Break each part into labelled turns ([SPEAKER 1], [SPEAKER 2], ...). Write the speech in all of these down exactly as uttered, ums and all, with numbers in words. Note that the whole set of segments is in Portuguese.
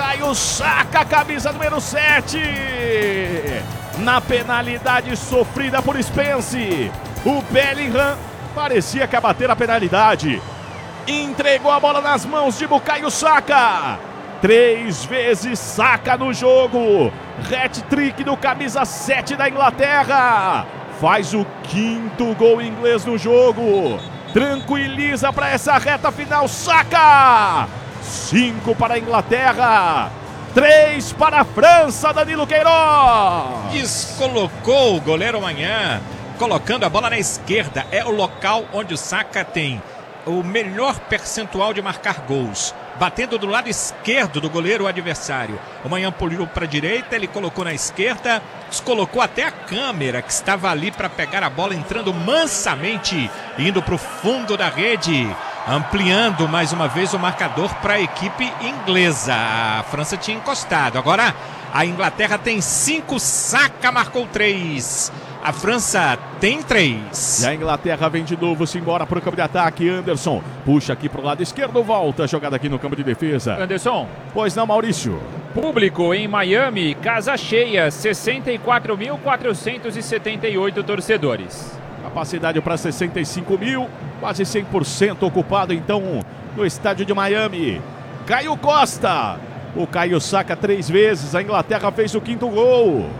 [SPEAKER 1] Bukayo Saka, camisa número sete. Na penalidade sofrida por Spence, o Bellingham parecia que ia bater a penalidade. Entregou a bola nas mãos de Bukayo Saka. Três vezes Saka no jogo. Hat-trick do camisa sete da Inglaterra. Faz o quinto gol inglês no jogo. Tranquiliza para essa reta final Saka. Cinco para a Inglaterra. Três para a França, Danilo Queiroz.
[SPEAKER 2] Descolocou o goleiro amanhã, colocando a bola na esquerda. É o local onde o Saka tem o melhor percentual de marcar gols. Batendo do lado esquerdo do goleiro adversário. O Manhã puliu para a direita, ele colocou na esquerda, descolocou até a câmera que estava ali para pegar a bola, entrando mansamente, indo para o fundo da rede, ampliando mais uma vez o marcador para a equipe inglesa. A França tinha encostado, agora a Inglaterra tem cinco, Saka marcou três. A França tem três.
[SPEAKER 1] E a Inglaterra vem de novo, se embora para o campo de ataque. Anderson puxa aqui para o lado esquerdo, volta, jogada aqui no campo de defesa.
[SPEAKER 3] Anderson.
[SPEAKER 1] Pois não, Maurício.
[SPEAKER 3] Público em Miami, casa cheia, sessenta e quatro mil quatrocentos e setenta e oito torcedores.
[SPEAKER 1] Capacidade para sessenta e cinco mil, quase cem por cento ocupado então no estádio de Miami. Caio Costa. O Bukayo Saka três vezes, a Inglaterra fez o quinto gol.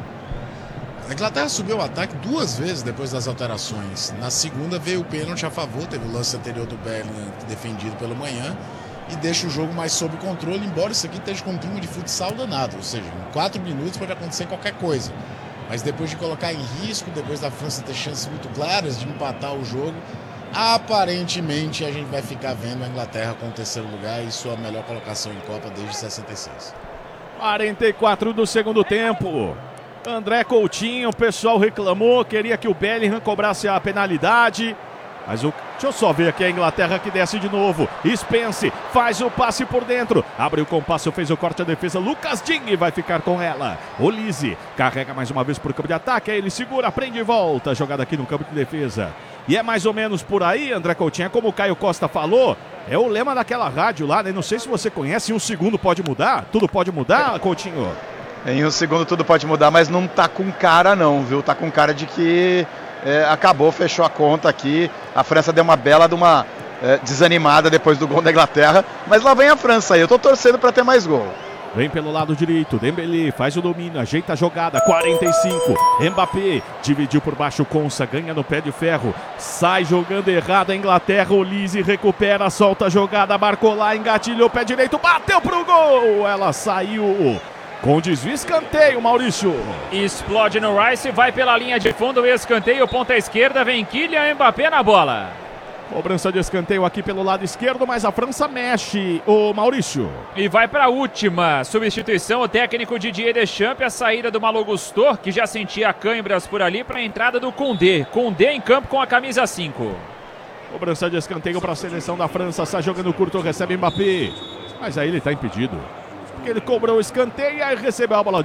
[SPEAKER 4] A Inglaterra subiu o ataque duas vezes depois das alterações. Na segunda veio o pênalti a favor, teve o lance anterior do Bellingham defendido pelo Manhã e deixa o jogo mais sob controle, embora isso aqui esteja com um clima de futsal danado, ou seja, em quatro minutos pode acontecer qualquer coisa. Mas depois de colocar em risco, depois da França ter chances muito claras de empatar o jogo, aparentemente a gente vai ficar vendo a Inglaterra com o terceiro lugar e sua melhor colocação em Copa desde sessenta e seis.
[SPEAKER 1] quarenta e quatro do segundo tempo. André Coutinho, o pessoal reclamou, queria que o Bellingham cobrasse a penalidade. Mas o... deixa eu só ver aqui a Inglaterra que desce de novo. Spence faz o passe por dentro. Abre o compasso, fez o corte à defesa. Lucas Digne vai ficar com ela. Olise carrega mais uma vez para o campo de ataque. Aí ele segura, prende e volta. Jogada aqui no campo de defesa. E é mais ou menos por aí, André Coutinho. É como o Caio Costa falou. É o lema daquela rádio lá, né? Não sei se você conhece. Em um segundo pode mudar? Tudo pode mudar, Coutinho?
[SPEAKER 5] Em um segundo tudo pode mudar, mas não tá com cara não, viu? Tá com cara de que é, acabou, fechou a conta aqui. A França deu uma bela de uma é, desanimada depois do gol da Inglaterra, mas lá vem a França aí, eu tô torcendo para ter mais gol.
[SPEAKER 1] Vem pelo lado direito, Dembélé faz o domínio, ajeita a jogada, quarenta e cinco. Mbappé dividiu por baixo, Konsa ganha no pé de ferro, sai jogando errado a Inglaterra, Olise recupera, solta a jogada, marcou lá, engatilhou o pé direito, bateu pro gol, ela saiu. Com desvio, escanteio, Maurício.
[SPEAKER 3] Explode no Rice, vai pela linha de fundo, escanteio, ponta esquerda, vem Kylian Mbappé na bola.
[SPEAKER 1] Cobrança de escanteio aqui pelo lado esquerdo, mas a França mexe, o Maurício.
[SPEAKER 3] E vai para a última substituição, o técnico Didier Deschamps, a saída do Malo Gusto, que já sentia câimbras por ali, para a entrada do Koundé. Koundé em campo com a camisa cinco.
[SPEAKER 1] Cobrança de escanteio para a seleção da França, sai jogando curto, recebe Mbappé. Mas aí ele está impedido. Ele cobrou o escanteio e aí recebeu a bola.